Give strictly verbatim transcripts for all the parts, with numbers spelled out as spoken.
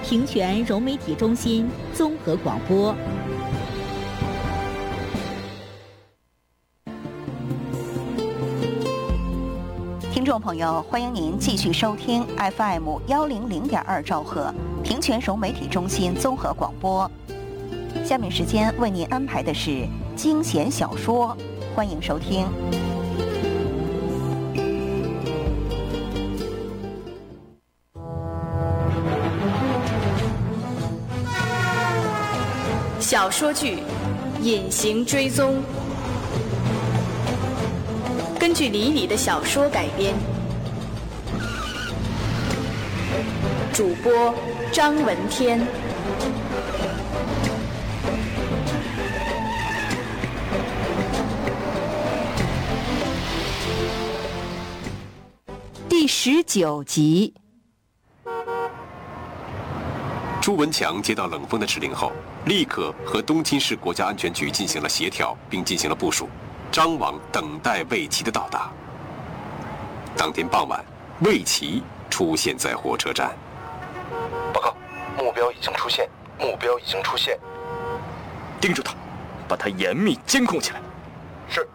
平泉融媒体中心综合广播。 听众朋友，欢迎您继续收听 F M 幺零零点二兆赫平泉融媒体中心综合广播。下面时间为您安排的是惊险小说，欢迎收听。 小说剧《隐形追踪》根据李李的小说改编，主播张文天。 第十九集。 朱文强接到冷锋的指令后，立刻和东京市国家安全局进行了协调，并进行了部署，张网等待魏琪的到达。当天傍晚，魏琪出现在火车站。 报告，目标已经出现，目标已经出现。 盯住他，把他严密监控起来。 是。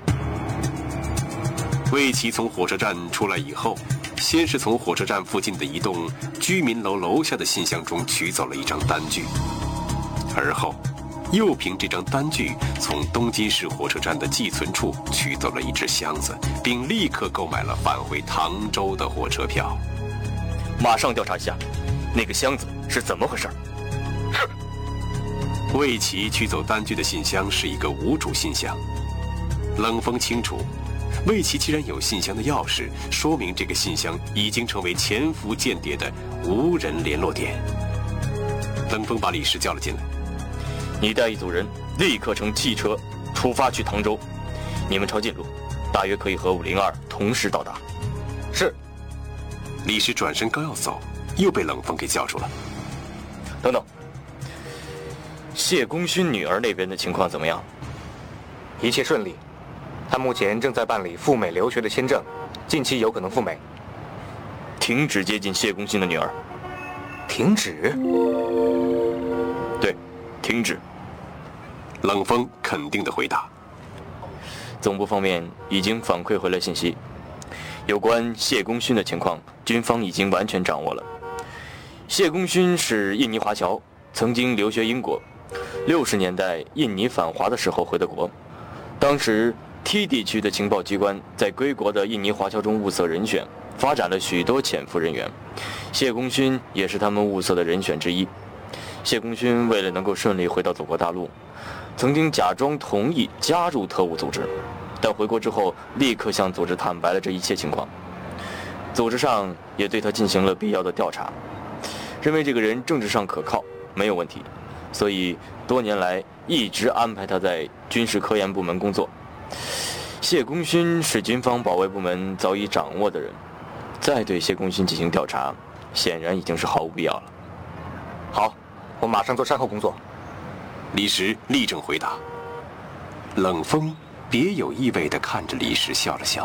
魏琪从火车站出来以后，先是从火车站附近的一栋居民楼楼下的信箱中取走了一张单据，而后又凭这张单据从东京市火车站的寄存处取走了一只箱子，并立刻购买了返回唐州的火车票。 马上调查一下那个箱子是怎么回事。 是。 魏琪取走单据的信箱是一个无主信箱，冷锋清楚，魏琪既然有信箱的钥匙，说明这个信箱已经成为潜伏间谍的无人联络点。冷锋把李石叫了进来。 你带一组人立刻乘汽车出发去唐州，你们抄近路，大约可以和五零二同时到达。 是。 李石转身刚要走，又被冷锋给叫住了。 等等，谢功勋女儿那边的情况怎么样？ 一切顺利，她目前正在办理赴美留学的签证，近期有可能赴美。 停止接近谢功勋的女儿。 停止？ 对，停止。 冷锋肯定地回答。 总部方面已经反馈回来信息，有关谢功勋的情况，军方已经完全掌握了。谢功勋是印尼华侨，曾经留学英国，六十年代印尼反华的时候回的国。当时 T 地区的情报机关在归国的印尼华侨中物色人选，发展了许多潜伏人员，谢功勋也是他们物色的人选之一。谢功勋为了能够顺利回到祖国大陆，曾经假装同意加入特务组织，但回国之后立刻向组织坦白了这一切情况。组织上也对他进行了必要的调查，认为这个人政治上可靠，没有问题，所以多年来一直安排他在军事科研部门工作。谢功勋是军方保卫部门早已掌握的人，再对谢功勋进行调查，显然已经是毫无必要了。 好，我马上做善后工作。 李石立正回答。冷锋别有意味地看着李石，笑了笑。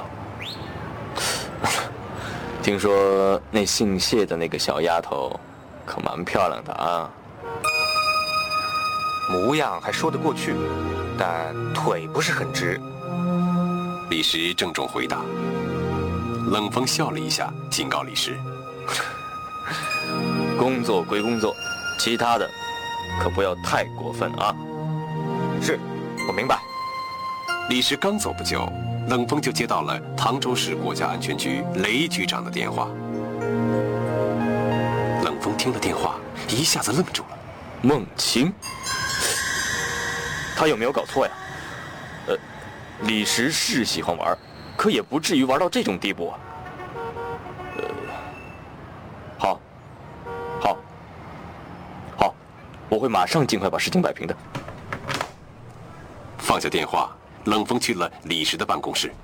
听说那姓谢的那个小丫头可蛮漂亮的啊。 模样还说得过去，但腿不是很直。 李石郑重回答。冷锋笑了一下，警告李石： 工作归工作，其他的可不要太过分啊。 是，我明白。 李石刚走不久，冷锋就接到了唐州市国家安全局雷局长的电话。冷锋听了电话，一下子愣住了。 孟晴，他有没有搞错呀？呃，李石是喜欢玩，可也不至于玩到这种地步啊。呃，好，好，好，我会马上尽快把事情摆平的。 放下电话，冷锋去了李石的办公室。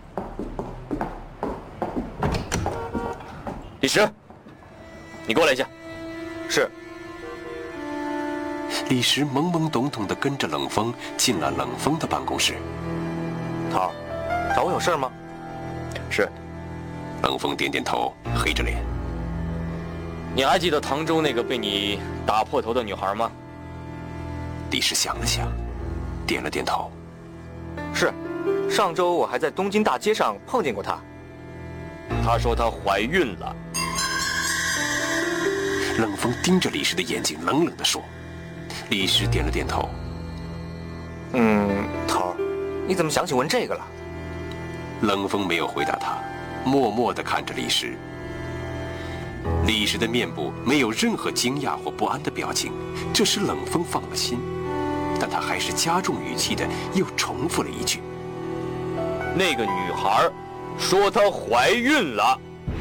李石，你过来一下。 是。 李石懵懵懂懂地跟着冷锋进了冷锋的办公室。 涛，找我有事吗？ 是。 冷锋点点头，黑着脸。 你还记得唐州那个被你打破头的女孩吗？ 李石想了想，点了点头。 是，上周我还在东京大街上碰见过她。 她说她怀孕了。 冷风盯着李石的眼睛，冷冷地说。李石点了点头。 嗯，头儿，你怎么想起问这个了？ 冷风没有回答他，默默地看着李石。李石的面部没有任何惊讶或不安的表情，这使冷风放了心，但他还是加重语气的又重复了一句：“ 那个女孩说她怀孕了。”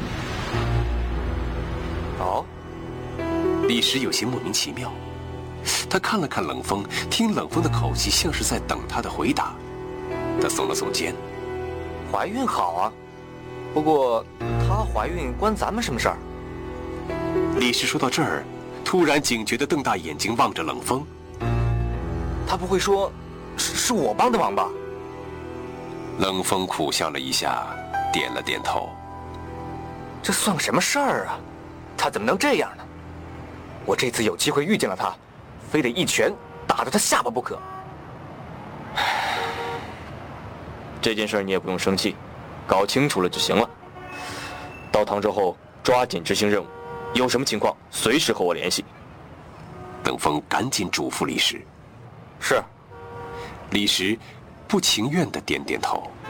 哦， 李石有些莫名其妙，他看了看冷风，听冷风的口气像是在等他的回答。他耸了耸肩：“ 怀孕好啊，不过她怀孕关咱们什么事儿？” 李石说到这儿，突然警觉地瞪大眼睛望着冷风。 他不会说是是我帮的忙吧？ 冷风苦笑了一下，点了点头。 这算什么事儿啊？他怎么能这样呢？我这次有机会遇见了他，非得一拳打到他下巴不可。 这件事你也不用生气，搞清楚了就行了。到唐州后抓紧执行任务，有什么情况随时和我联系。 冷风赶紧嘱咐李石。 是。 李石不情愿地点点头。